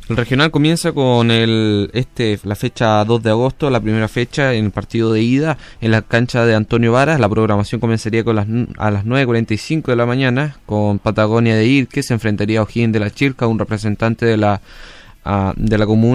El regional comienza con la fecha 2 de agosto, la primera fecha en el partido de ida en la cancha de Antonio Varas. La programación comenzaría a las 9:45 de la mañana con Patagonia de Irque, se enfrentaría a O'Higgins de la Chilca, un representante de la comuna.